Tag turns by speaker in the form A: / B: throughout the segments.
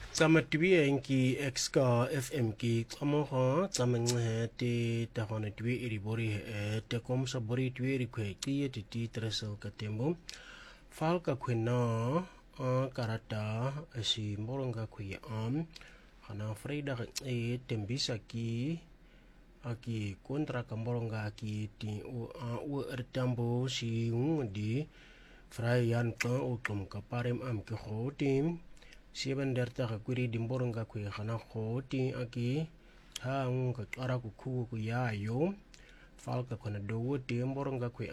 A: Tsama tibi enki exka FM ki tsamoha tsamenghe te tahone tibi iri bori te komsa bori tibi iri kwe kiye ti tresel katembo falka kwena karata si moronga kwe hana freida tembisa ki aki kontra kamboronga ki ti u ertambo si ngudi frayan ka utum kaparem ki khotim sieben derta kuri dimboronga kwe hana khoti aki hang ka ara ku ku ya yo falka kona do te mboronga kwe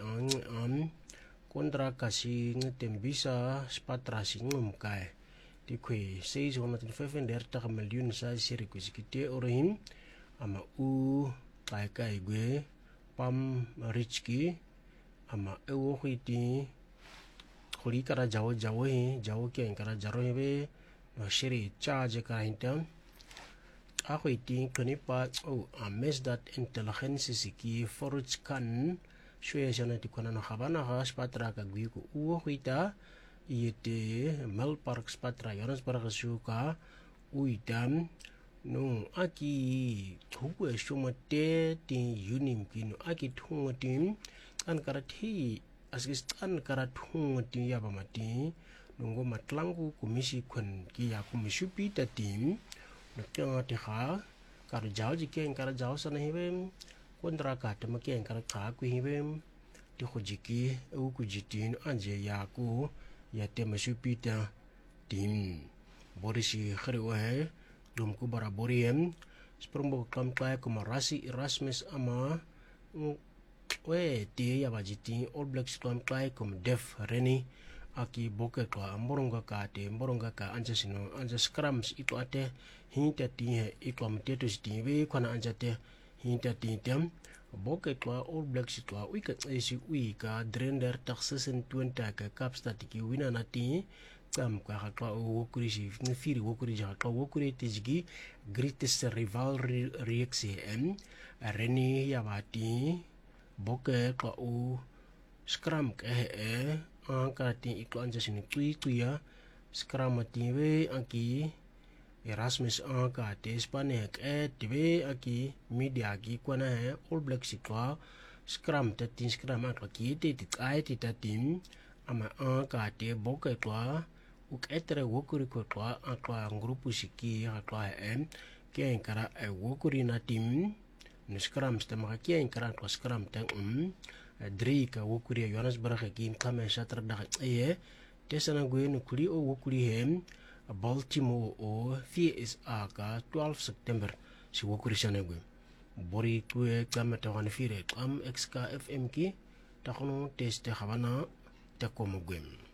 A: kontra kasi tembisa spatra singum kai di kwe 605 derta million sa siri kusikite orahim ama u kai gwe pam richki ama ewo khiti khori kara jawo ke kara jaro hebe shiri charge ka hintam ako iti kanipa mes that intelligence siki forage kan shwe jana ti kona khabana ha spatra ka gwi ko u khita yete mal park spatra yanas park shuka uitam no aki thuwe shumate ti unim kino aki thungatim kan karathi asgistan karathung ti yabamati nunggo matlangu komisi kun ki ya komisi pita tim nakya te kha kar jaw jike kar jaw sana hibe kontra ka tamake kar kha ku hibe ti khojiki u ku jitin anje ya ku ya te masu pita tim borisi khrewa he dum ku bara boriem sprombo kam kai ko marasi erasmus ama we te ya bajiti all blacks kam kai ko def reni aki boke ka moronga ka anja sino anja scrums itu ate hinta ti he ikom tetus ti we kona anja te hinta ti tem boke ka all blacks to we ka isi we ka drender taxes 20 ka capsta ti wina na ti kam ka ka wokuri si firi wokuri ja ka wokuri tijgi greatest rivalry reaction reni ya bati boke ka u scrum ka angkati ikut anja sini kuya skramati we aki Erasmus angkati Spanek tv aki media ki kwana he all black sikwa skram tatin skram angkati ti ai ti tatin ama angkati boke kwa uk etre wokuri kwa akwa grupu siki akwa ke enkara wokuri na tim ni skram stama ke enkara kwa skram tang Drika wokuri Jonas baraka kim kame shatra da tesana gwe nukuli o wokuri hem Baltimore o FSA ka 12 September si wokuri sana gwe bori kwe kame tawana fire kam XK FM ki takono teste khabana takomo gwe